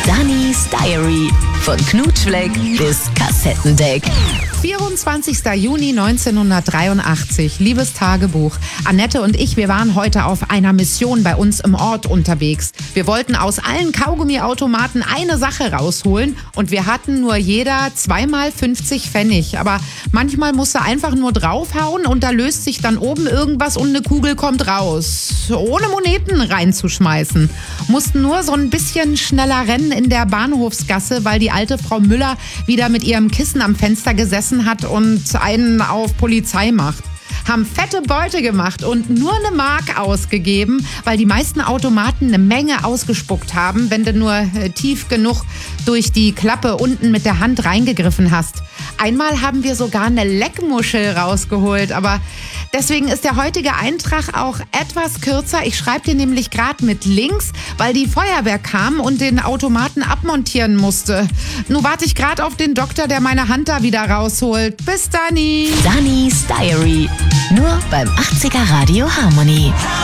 Dannys Diary. Von Knutschfleck bis Kassettendeck. 24. Juni 1983. Liebes Tagebuch. Annette und ich, wir waren heute auf einer Mission bei uns im Ort unterwegs. Wir wollten aus allen Kaugummiautomaten eine Sache rausholen und wir hatten nur jeder 2 x 50 Pfennig. Aber manchmal musst du einfach nur draufhauen und da löst sich dann oben irgendwas und eine Kugel kommt raus. Ohne Moneten reinzuschmeißen. Mussten nur so ein bisschen schneller rennen in der Bahnhofsgasse, weil die alte Frau Müller wieder mit ihrem Kissen am Fenster gesessen hat und einen auf Polizei macht. Haben fette Beute gemacht und nur 1 Mark ausgegeben, weil die meisten Automaten eine Menge ausgespuckt haben, wenn du nur tief genug durch die Klappe unten mit der Hand reingegriffen hast. Einmal haben wir sogar eine Leckmuschel rausgeholt, aber deswegen ist der heutige Eintrag auch etwas kürzer. Ich schreibe dir nämlich gerade mit links, weil die Feuerwehr kam und den Automaten abmontieren musste. Nun warte ich gerade auf den Doktor, der meine Hand da wieder rausholt. Bis Dani! Dannys Diary. Nur beim 80er Radio Harmony.